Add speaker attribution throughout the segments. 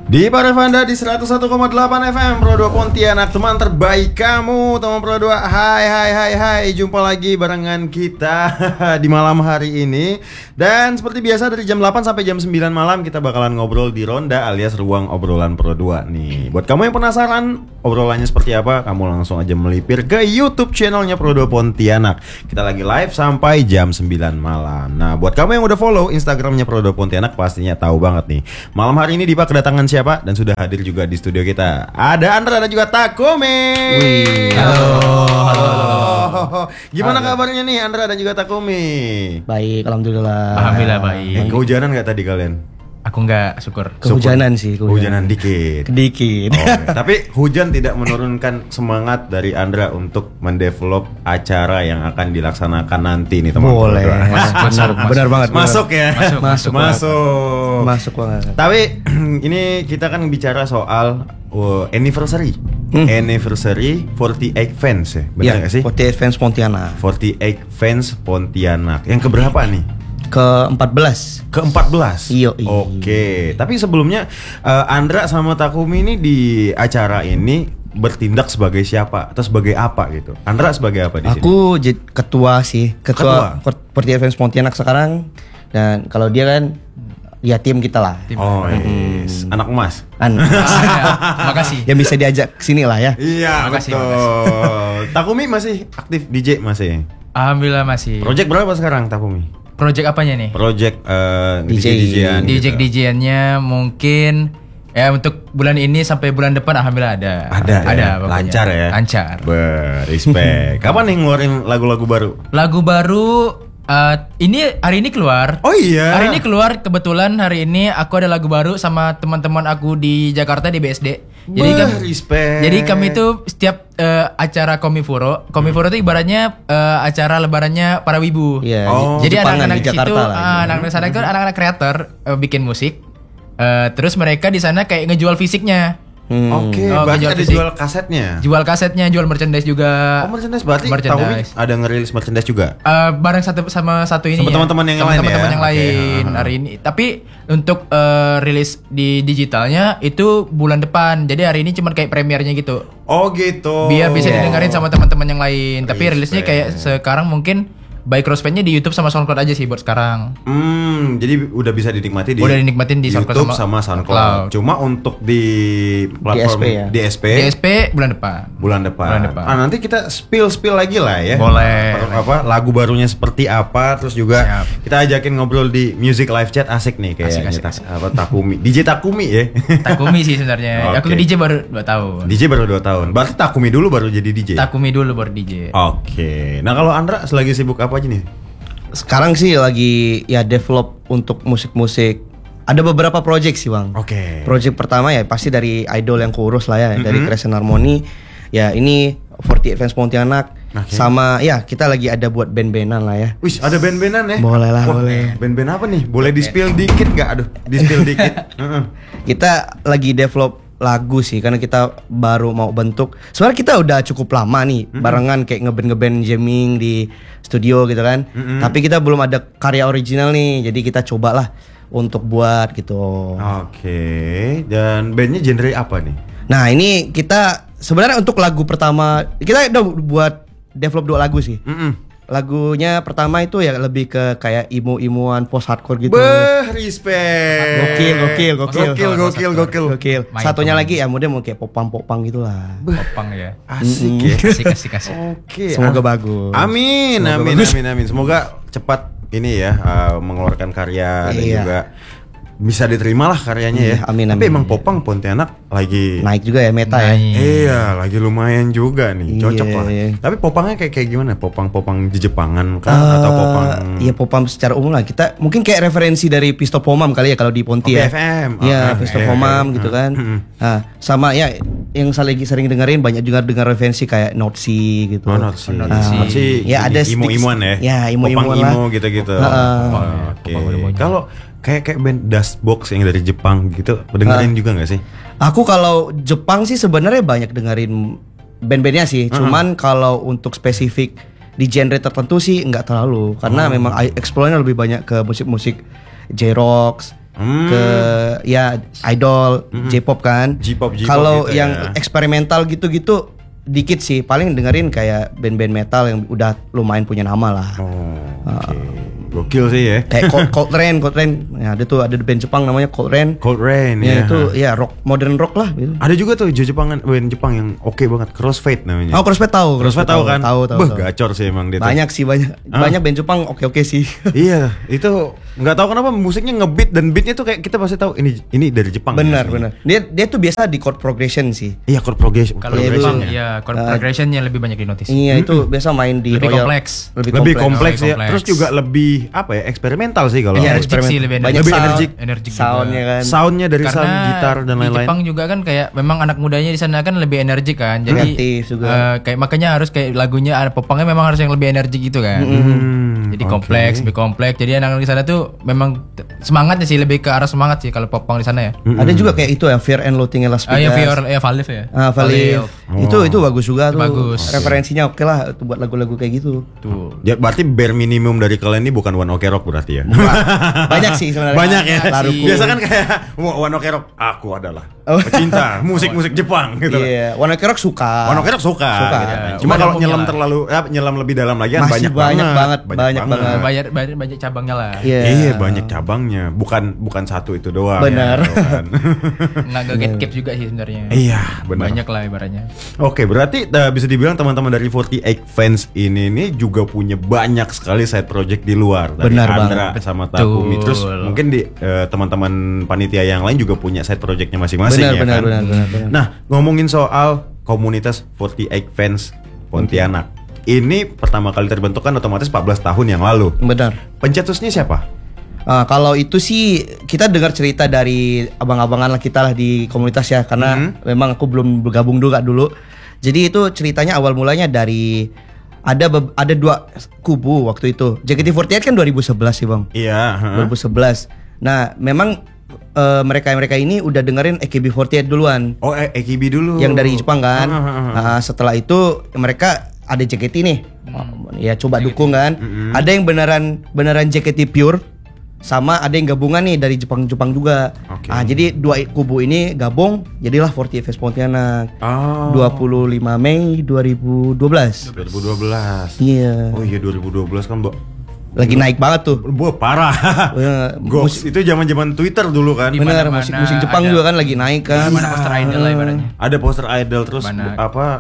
Speaker 1: Di Parevanda di 101,8 FM Pro 2 Pontianak, teman terbaik kamu, teman Pro 2. Hai, jumpa lagi barengan kita di malam hari ini. Dan seperti biasa dari jam 8 sampai jam 9 malam kita bakalan ngobrol di Ronda alias Ruang Obrolan Pro 2 nih. Buat kamu yang penasaran obrolannya seperti apa, kamu langsung aja melipir ke YouTube channelnya Pro 2 Pontianak. Kita lagi live sampai jam 9 malam. Nah, buat kamu yang udah follow Instagramnya Pro 2 Pontianak pastinya tahu banget nih. Malam hari ini Dipa kedatangan siapa? Dan sudah hadir juga di studio kita. Ada Andra dan juga Takumi. Halo. Gimana kabarnya nih Andra dan juga Takumi?
Speaker 2: Baik, alhamdulillah.
Speaker 3: Alhamdulillah baik.
Speaker 1: Kehujanan nggak tadi kalian?
Speaker 3: Aku nggak, syukur.
Speaker 2: Kehujanan sih.
Speaker 1: Kehujanan dikit. Tapi hujan tidak menurunkan semangat dari Andra untuk mendevelop acara yang akan dilaksanakan nanti nih teman-teman.
Speaker 2: Boleh. Benar banget.
Speaker 1: Masuk ya.
Speaker 2: Masuk banget.
Speaker 1: Tapi ini kita kan bicara soal anniversary. Anniversary 48 fans ya. Benar nggak sih?
Speaker 2: 48 fans Pontianak.
Speaker 1: 48 fans Pontianak. Yang keberapa nih?
Speaker 2: Ke-14. Iya.
Speaker 1: Oke. Tapi sebelumnya Andra sama Takumi ini di acara ini bertindak sebagai siapa atau sebagai apa gitu? Andra sebagai apa di sini?
Speaker 2: Aku ketua sih. Ketua 48 fans Pontianak sekarang. Dan kalau dia kan ya tim kita lah.
Speaker 1: Yes. Anak emas.
Speaker 3: Makasih.
Speaker 2: Yang bisa diajak kesini lah ya.
Speaker 1: Iya,
Speaker 3: makasih.
Speaker 1: Takumi masih aktif DJ masih?
Speaker 3: Alhamdulillah masih.
Speaker 1: Project berapa sekarang Takumi?
Speaker 3: Project apanya nih?
Speaker 1: Project DJ-an.
Speaker 3: DJ-DJ-annya mungkin ya untuk bulan ini sampai bulan depan alhamdulillah ada.
Speaker 1: Ada. Lancar ya.
Speaker 3: Lancar.
Speaker 1: Respect. Kapan nih ngeluarin lagu-lagu baru?
Speaker 3: Lagu baru ini hari ini keluar.
Speaker 1: Oh iya.
Speaker 3: Hari ini keluar, kebetulan hari ini aku ada lagu baru sama teman-teman aku di Jakarta di BSD. Jadi kami tuh setiap acara Komifuro itu ibaratnya acara lebarannya para wibu.
Speaker 2: Iya.
Speaker 3: Jadi anak-anak
Speaker 2: di Jakarta
Speaker 3: situ,
Speaker 2: anak-anak
Speaker 3: sana itu anak-anak kreator bikin musik. Terus mereka di sana kayak ngejual fisiknya.
Speaker 1: Oke, berarti ada jual kasetnya.
Speaker 3: Jual kasetnya, jual merchandise juga.
Speaker 1: Oh, merchandise berarti Takumi ada ngerilis merchandise juga.
Speaker 3: Bareng sama satu ini.
Speaker 1: Sama teman-teman yang lain ya.
Speaker 3: Teman-teman yang lain hari ini. Tapi untuk rilis di digitalnya itu bulan depan. Jadi hari ini cuma kayak premiernya gitu.
Speaker 1: Oh gitu.
Speaker 3: Biar bisa didengarin sama teman-teman yang lain. Tapi rilisnya kayak sekarang mungkin by Crossfade-nya di YouTube sama SoundCloud aja sih buat sekarang.
Speaker 1: Jadi udah bisa dinikmati
Speaker 3: udah dinikmatin di
Speaker 1: YouTube sama SoundCloud. Cuma untuk di platform DSP
Speaker 3: bulan depan.
Speaker 1: Nanti kita spill lagi lah ya.
Speaker 3: Boleh.
Speaker 1: Lagu barunya seperti apa, terus juga kita ajakin ngobrol di Music Live Chat asik nih kayaknya. Takumi. DJ Takumi ya.
Speaker 3: Takumi sih sebenarnya. Aku ke DJ baru 2 tahun.
Speaker 1: DJ baru 2 tahun. Berarti Takumi dulu baru jadi DJ.
Speaker 3: Takumi dulu baru DJ.
Speaker 1: Oke. Nah, kalau Andra selagi sibuk apa aja nih?
Speaker 2: Sekarang sih lagi ya develop untuk musik-musik. Ada beberapa project sih Bang.
Speaker 1: Oke.
Speaker 2: Project pertama ya pasti dari idol yang kurus lah ya, dari Crescent Harmony. Ya ini 48 fans Pontianak. Sama ya kita lagi ada buat band-bandan lah ya.
Speaker 1: Wih, ada band-bandan ya?
Speaker 2: Boleh lah, boleh.
Speaker 1: Band-band apa nih? Boleh di-spill dikit gak? Aduh, di-spill dikit.
Speaker 2: Kita lagi develop lagu sih karena kita baru mau bentuk. Sebenarnya kita udah cukup lama nih barengan kayak ngeband jamming di studio gitu kan. Tapi kita belum ada karya original nih. Jadi kita cobalah untuk buat gitu.
Speaker 1: Oke. Dan bandnya genre apa nih?
Speaker 2: Nah, ini kita sebenarnya untuk lagu pertama kita udah buat develop 2 lagu sih. Lagunya pertama itu ya lebih ke kayak imo-imoan post hardcore gitu.
Speaker 1: Respect.
Speaker 2: Gokil. Satunya lagi ya mungkin mau kayak popang gitu-lah.
Speaker 3: Popang ya.
Speaker 1: Asik ya.
Speaker 3: Asik.
Speaker 2: Oke. Semoga bagus.
Speaker 1: Amin. Semoga cepat ini ya mengeluarkan karya dan juga bisa diterima lah karyanya ya.
Speaker 2: Amin.
Speaker 1: Tapi emang Popang Pontianak lagi
Speaker 2: naik juga ya meta ya.
Speaker 1: Iya, lagi lumayan juga nih. Cocok lah. Tapi popangnya kayak gimana? Popang Jepangan kan atau popang?
Speaker 2: Iya, popang secara umum lah. Kita mungkin kayak referensi dari Pisto Pomam kali ya kalau di Ponti ya.
Speaker 1: BFM.
Speaker 2: Iya, Pisto Pomam gitu kan. Nah, sama ya yang saya lagi sering dengerin banyak juga dengar referensi kayak Notsi gitu.
Speaker 1: Notsi.
Speaker 2: Ya ada
Speaker 1: imo-imoan ya.
Speaker 2: Ya, imo-imoan lah.
Speaker 1: Popang imo gitu-gitu. Oke. Kalau kayak band Dustbox yang dari Jepang gitu, dengerin juga nggak sih?
Speaker 2: Aku kalau Jepang sih sebenarnya banyak dengerin band-bandnya sih. Cuman kalau untuk spesifik di genre tertentu sih nggak terlalu, karena memang explore-nya lebih banyak ke musik-musik J-Rocks, ke ya idol, J-pop kan.
Speaker 1: J-pop
Speaker 2: Kalau
Speaker 1: gitu
Speaker 2: yang
Speaker 1: ya.
Speaker 2: eksperimental gitu-gitu dikit sih, paling dengerin kayak band-band metal yang udah lumayan punya nama lah.
Speaker 1: Oke. Gokil sih ya.
Speaker 2: Kayak Cold Rain. Ya, ada band Jepang namanya Cold Rain.
Speaker 1: Cold Rain
Speaker 2: Ya,
Speaker 1: ya.
Speaker 2: itu ya rock, modern rock lah gitu.
Speaker 1: Ada juga tuh band Jepang yang oke banget, Crossfade namanya.
Speaker 2: Oh, Crossfade tahu.
Speaker 1: Crossfade tahu kan?
Speaker 2: Tahu.
Speaker 1: Gacor sih emang dia.
Speaker 2: Banyak sih, banyak band Jepang oke sih.
Speaker 1: Iya, itu nggak tahu kenapa musiknya ngebeat dan beatnya tuh kayak kita pasti tahu ini dari Jepang.
Speaker 2: Benar.
Speaker 1: biasanya.
Speaker 2: Dia tuh biasa di chord progression sih.
Speaker 1: Iya, chord progression.
Speaker 3: Kalau Jepang ya chord progressionnya lebih banyak di notice.
Speaker 2: Iya, itu biasa main di
Speaker 3: Lebih
Speaker 2: Royal.
Speaker 3: kompleks.
Speaker 1: Lebih kompleks ya.
Speaker 3: kompleks.
Speaker 1: Terus juga lebih apa ya? Eksperimental sih kalau.
Speaker 3: Iya,
Speaker 1: aku.
Speaker 3: energik sih, lebih
Speaker 2: banyak
Speaker 1: energik.
Speaker 3: Energik juga.
Speaker 2: soundnya kan.
Speaker 1: Soundnya dari sound
Speaker 3: Karena
Speaker 1: gitar dan
Speaker 3: di
Speaker 1: lain-lain.
Speaker 3: Jepang juga kan kayak memang anak mudanya di sana kan lebih energik kan. Jadi
Speaker 2: Kreatif juga.
Speaker 3: kayak makanya harus kayak lagunya popangnya memang harus yang lebih energik gitu kan. Jadi kompleks, lebih kompleks. Jadi anak-anak di sana tuh memang semangatnya sih lebih ke arah semangat sih kalau popang di sana ya.
Speaker 2: Ada juga kayak itu ya, Fear and Loathing in Las Vegas.
Speaker 3: Ah ya Valve ya.
Speaker 2: Valve. Itu bagus juga tuh.
Speaker 3: Bagus.
Speaker 2: Referensinya oke lah tuh buat lagu-lagu kayak gitu.
Speaker 3: Tuh.
Speaker 1: Ya berarti bare minimum dari kalian ini bukan One Ok Rock berarti ya.
Speaker 2: Banyak sih sebenarnya.
Speaker 1: Banyak ya.
Speaker 2: Laruku.
Speaker 1: Biasa kan kayak One Ok Rock, aku adalah pecinta musik-musik Jepang gitu.
Speaker 2: Iya, One Ok Rock suka.
Speaker 1: One Ok Rock suka.
Speaker 2: Suka.
Speaker 1: Gitu.
Speaker 3: Ya,
Speaker 1: Cuma kalau
Speaker 3: umumnya
Speaker 1: nyelam
Speaker 3: lah.
Speaker 1: terlalu nyelam lebih dalam lagi kan
Speaker 2: Masih banyak banget.
Speaker 3: Banyak cabangnya lah.
Speaker 2: Iya.
Speaker 1: Iya, banyak cabangnya. Bukan satu itu doang.
Speaker 2: Benar.
Speaker 1: Ya, gitu kan.
Speaker 3: Nggak get cap juga sih sebenarnya.
Speaker 1: Iya, benar.
Speaker 3: Banyak lah ibaratnya.
Speaker 1: Oke, berarti bisa dibilang teman-teman dari 48 Fans ini juga punya banyak sekali side project di luar. Dari
Speaker 2: Benar
Speaker 1: Andra
Speaker 2: banget.
Speaker 1: sama Takumi. Terus mungkin di teman-teman panitia yang lain juga punya side projectnya masing-masing ya
Speaker 2: Benar.
Speaker 1: kan. Nah, ngomongin soal komunitas 48 Fans Pontianak. Ini pertama kali terbentuk kan otomatis 14 tahun yang lalu.
Speaker 2: Benar.
Speaker 1: Pencetusnya siapa?
Speaker 2: Kalau itu sih kita dengar cerita dari abang-abangan lah kita lah di komunitas ya, karena memang aku belum bergabung dulu. Jadi itu ceritanya awal mulanya dari ada dua kubu waktu itu. JKT48 kan 2011 sih, Bang.
Speaker 1: Iya,
Speaker 2: 2011. Nah, memang mereka ini udah dengerin AKB48 duluan.
Speaker 1: Oh, AKB dulu.
Speaker 2: Yang dari Jepang kan. Nah, setelah itu mereka ada JKT nih. Ya coba dukung kan. Ada yang beneran JKT pure, sama ada yang gabungan nih dari Jepang juga.
Speaker 1: Oke.
Speaker 2: Jadi dua kubu ini gabung jadilah 48 Fans Pontianak.
Speaker 1: Oh.
Speaker 2: 25 Mei 2012.
Speaker 1: 2012.
Speaker 2: Iya.
Speaker 1: Oh iya 2012 kan, Mbak.
Speaker 2: Lagi naik banget tuh.
Speaker 1: Wah, parah. Goks itu zaman-zaman Twitter dulu kan.
Speaker 3: Di
Speaker 2: Bener,
Speaker 3: mana-mana
Speaker 2: musik Jepang
Speaker 3: ada.
Speaker 2: juga kan lagi naik kan.
Speaker 3: Mana poster idol lah ibaratnya.
Speaker 1: Ada poster idol terus
Speaker 3: Mana?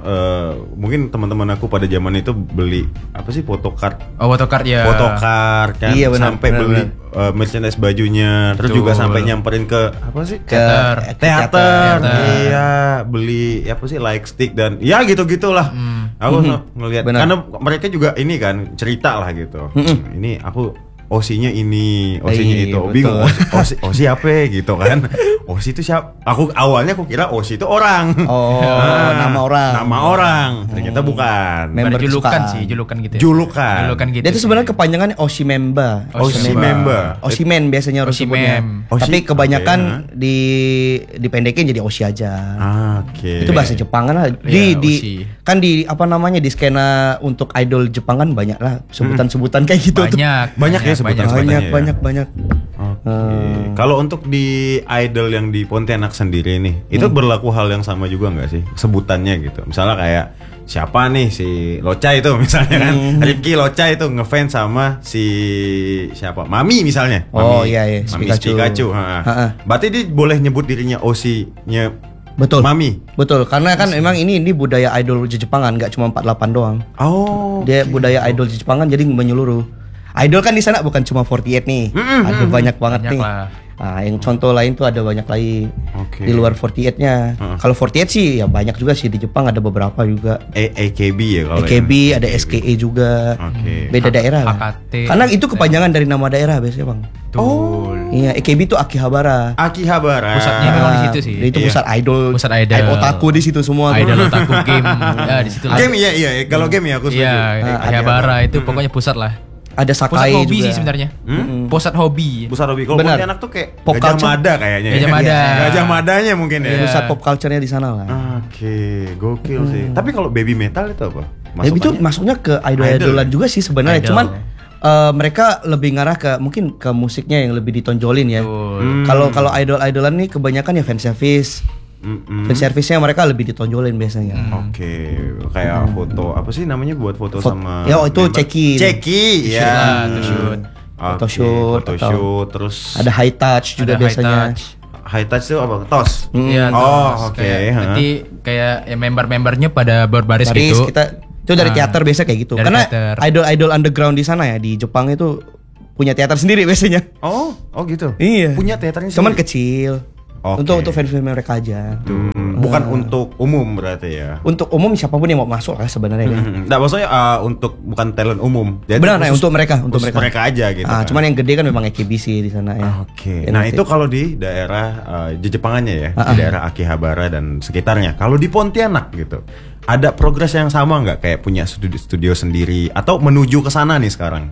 Speaker 1: mungkin teman-teman aku pada zaman itu beli apa sih photocard
Speaker 3: Oh, photocard ya.
Speaker 1: photocard kan
Speaker 2: Iya, benar,
Speaker 1: sampai
Speaker 2: benar,
Speaker 1: beli merchandise bajunya terus
Speaker 3: Betul.
Speaker 1: juga sampai nyamperin ke apa sih
Speaker 3: Teater.
Speaker 1: teater.
Speaker 3: Teater.
Speaker 1: Iya, beli apa sih like stick dan ya gitu-gitulah. Aku ngelihat
Speaker 2: Benar.
Speaker 1: karena mereka juga ini kan cerita lah gitu. Ini aku Osinya ini, Osinya
Speaker 2: Iya,
Speaker 1: itu.
Speaker 2: betul.
Speaker 1: Bingung Osi apa gitu kan. Osi itu siapa? Awalnya aku kira Osi itu orang.
Speaker 2: Oh, nama orang.
Speaker 1: Nama orang. Ternyata bukan.
Speaker 2: Member
Speaker 3: Ada julukan
Speaker 2: kesukaan.
Speaker 3: sih, julukan gitu. Ya.
Speaker 1: Julukan.
Speaker 3: Julukan gitu.
Speaker 2: Dia itu sebenarnya kepanjangannya Oshimemba.
Speaker 1: Oshimemba.
Speaker 2: Oshimen biasanya orang sebutnya.
Speaker 3: Oshimem.
Speaker 2: Tapi
Speaker 1: Oshi-
Speaker 2: kebanyakan
Speaker 1: oke,
Speaker 2: dipendekin jadi Oshi aja.
Speaker 1: Oke.
Speaker 2: Itu bahasa Jepang kan lah.
Speaker 3: Iya, Oshi.
Speaker 2: Kan di apa namanya di skena untuk idol Jepang kan banyak lah sebutan-sebutan kayak gitu tuh.
Speaker 1: Banyak ya sebutan-sebutannya ya?
Speaker 2: Banyak.
Speaker 1: Oke. Kalau untuk di idol yang di Pontianak sendiri nih, itu berlaku hal yang sama juga nggak sih sebutannya gitu? Misalnya kayak siapa nih si Loca itu misalnya kan, Rifki Loca itu ngefans sama si siapa? Mami misalnya.
Speaker 2: Oh,
Speaker 1: Mami,
Speaker 2: iya, iya,
Speaker 1: Mami
Speaker 2: Pikachu.
Speaker 1: Pikachu.
Speaker 2: Ha-ha.
Speaker 1: Berarti dia boleh nyebut dirinya Oshi-nya
Speaker 2: Betul.
Speaker 1: Mami.
Speaker 2: Betul, karena kan emang ini budaya idol Jepangan, nggak cuma 48 doang.
Speaker 1: Oh.
Speaker 2: Dia budaya idol Jepangan jadi menyeluruh. Idol kan di sana bukan cuma 48 nih. Ada banyak banget
Speaker 3: Banyak
Speaker 2: nih.
Speaker 3: lah.
Speaker 2: Nah, yang contoh lain tuh ada banyak lagi.
Speaker 1: Oke.
Speaker 2: Di luar 48-nya. Kalau 48 sih ya banyak juga sih di Jepang ada beberapa juga.
Speaker 1: AKB ya kalau
Speaker 2: AKB,
Speaker 1: yang-
Speaker 2: ada SKE juga.
Speaker 1: Oke.
Speaker 2: Beda daerah lah.
Speaker 3: HKT.
Speaker 2: Karena itu kepanjangan dari nama daerah biasanya, Bang.
Speaker 3: Betul.
Speaker 2: Iya, AKB itu Akihabara.
Speaker 1: Akihabara.
Speaker 3: Pusatnya memang di situ sih.
Speaker 2: Dia itu pusat idol.
Speaker 3: Pusat idol.
Speaker 2: Otaku di situ semua. tuh.
Speaker 3: Idol otaku game. Ya di situ lah.
Speaker 1: Game iya. Kalau game ya aku setuju.
Speaker 3: Iya, Akihabara itu pokoknya pusat lah.
Speaker 2: Ada
Speaker 3: Pusat
Speaker 2: Sakai
Speaker 3: hobi
Speaker 2: juga.
Speaker 3: sih sebenarnya. Pusat hobi.
Speaker 1: Pusat hobi. Kalau
Speaker 2: Benar.
Speaker 1: Pontianak tuh kayak
Speaker 2: Pop
Speaker 1: Gajah
Speaker 2: culture.
Speaker 1: Mada kayaknya. ya.
Speaker 3: Gajah Mada.
Speaker 1: Gajah Madanya mungkin ya.
Speaker 2: Pusat pop culture-nya di sana lah.
Speaker 1: Oke, gokil sih. Tapi kalau baby metal itu apa?
Speaker 2: Ya itu masuknya ke idol-idolan juga sih sebenarnya.
Speaker 3: Idol.
Speaker 2: Cuman mereka lebih ngarah ke mungkin ke musiknya yang lebih ditonjolin ya. Kalau idol-idolan nih kebanyakan ya fan service. Fan service-nya mereka lebih ditonjolin biasanya.
Speaker 1: Oke, kayak foto apa sih namanya buat foto sama
Speaker 2: ya itu
Speaker 1: member?
Speaker 2: check-in.
Speaker 1: Check-in, ya.
Speaker 3: Photoshoot.
Speaker 2: Photoshoot,
Speaker 1: Photoshoot, terus
Speaker 2: ada high touch juga
Speaker 3: Ada high
Speaker 2: biasanya.
Speaker 3: touch.
Speaker 1: high touch itu apa? Tos.
Speaker 3: Iya,
Speaker 1: Oh, oke.
Speaker 3: Nanti kayak ya member-membernya pada berbaris
Speaker 2: Baris
Speaker 3: gitu.
Speaker 2: kita itu dari teater biasa kayak gitu.
Speaker 3: Dari
Speaker 2: Karena
Speaker 3: teater.
Speaker 2: idol-idol underground di sana ya di Jepang itu punya teater sendiri biasanya.
Speaker 1: Oh gitu.
Speaker 2: Iya.
Speaker 1: Punya teaternya
Speaker 2: Cuman
Speaker 1: sendiri?
Speaker 2: kecil.
Speaker 1: Oke.
Speaker 2: Untuk fans-fans mereka aja.
Speaker 1: Bukan untuk umum berarti ya.
Speaker 2: Untuk umum siapapun yang mau masuk lah sebenarnya kan.
Speaker 1: Nggak, maksudnya untuk bukan talent umum. Jadi
Speaker 2: Benar ya,
Speaker 1: khusus-
Speaker 2: untuk mereka,
Speaker 1: khusus mereka aja gitu. kan.
Speaker 2: Cuman yang gede kan memang EKBC di sana ya.
Speaker 1: Oke.
Speaker 2: Yang
Speaker 1: Nah,
Speaker 2: nanti-
Speaker 1: itu kalau di daerah di Jepangannya ya, di daerah Akihabara dan sekitarnya. Kalau di Pontianak gitu, ada progres yang sama nggak kayak punya studio sendiri atau menuju ke sana nih sekarang?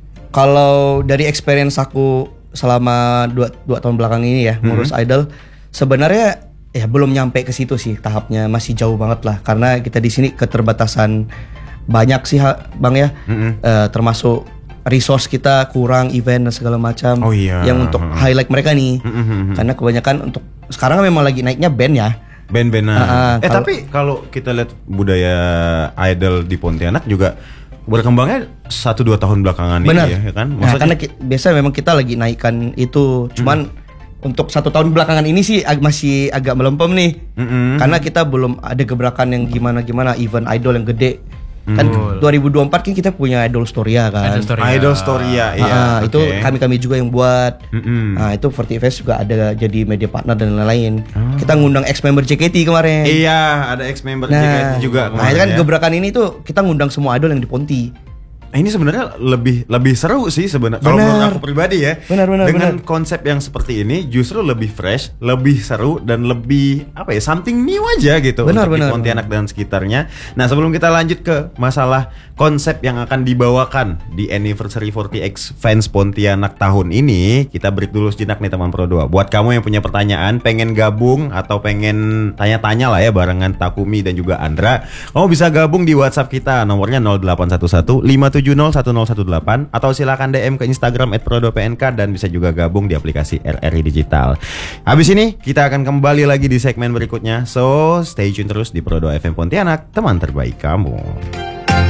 Speaker 2: Kalau dari experience aku selama 2 tahun belakang ini ya ngurus idol, sebenarnya ya belum nyampe ke situ sih tahapnya, masih jauh banget lah karena kita di sini keterbatasan banyak sih Bang ya. Termasuk resource kita kurang, event dan segala macam.
Speaker 1: Oh iya.
Speaker 2: Yang untuk highlight mereka nih. Karena kebanyakan untuk sekarang memang lagi naiknya band ya.
Speaker 1: Band-bandan.
Speaker 2: Kalau-
Speaker 1: Tapi kalau kita lihat budaya idol di Pontianak juga berkembangnya 1-2 tahun belakangan
Speaker 2: Benar.
Speaker 1: ini ya kan?
Speaker 2: Nah, karena biasa memang kita lagi naikkan itu. Cuman untuk 1 tahun belakangan ini sih masih agak melempem nih. Karena kita belum ada gebrakan yang gimana-gimana event idol yang gede. Kan 2024 kan kita punya Idol Storia kan.
Speaker 1: Idol Storia ya.
Speaker 2: Itu
Speaker 1: oke.
Speaker 2: kami juga yang buat. Nah, itu 40 juga ada jadi media partner dan lain-lain. Kita ngundang ex member JKT kemarin.
Speaker 1: Iya, ada ex member
Speaker 2: Nah,
Speaker 1: JKT juga
Speaker 2: nah itu kan
Speaker 1: kemarin ya.
Speaker 2: gebrakan ini tuh kita ngundang semua idol yang di Ponti.
Speaker 1: Nah, ini sebenarnya lebih seru sih sebenarnya kalau
Speaker 2: Benar.
Speaker 1: menurut aku pribadi ya.
Speaker 2: Benar,
Speaker 1: Dengan konsep yang seperti ini justru lebih fresh, lebih seru dan lebih apa ya, something new aja gitu
Speaker 2: Benar,
Speaker 1: untuk di
Speaker 2: benar.
Speaker 1: Pontianak dan sekitarnya. Nah, sebelum kita lanjut ke masalah konsep yang akan dibawakan di Anniversary 40X Fans Pontianak tahun ini, kita break dulu sejenak nih teman Pro 2. Buat kamu yang punya pertanyaan, pengen gabung atau pengen tanya-tanya lah ya barengan Takumi dan juga Andra, kamu bisa gabung di WhatsApp kita, nomornya 0811 5701018 atau silakan DM ke Instagram @pro2pnk dan bisa juga gabung di aplikasi RRI Digital. Habis ini kita akan kembali lagi di segmen berikutnya. So, stay tune terus di Pro 2 FM Pontianak, teman terbaik kamu.